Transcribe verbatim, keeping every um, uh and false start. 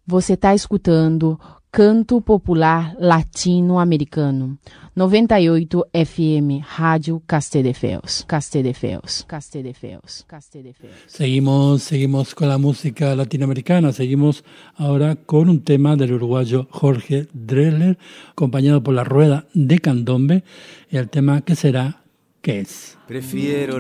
Você está escutando Canto Popular Latino-Americano, noventa e oito F M, Rádio Castelldefels, Castelldefels, Castelldefels, Castelldefels. Seguimos, seguimos con la música latinoamericana, seguimos ahora con un tema del uruguayo Jorge Drexler, acompañado por la Rueda de Candombe, y el tema ¿Qué será? ¿Qué es? Prefiero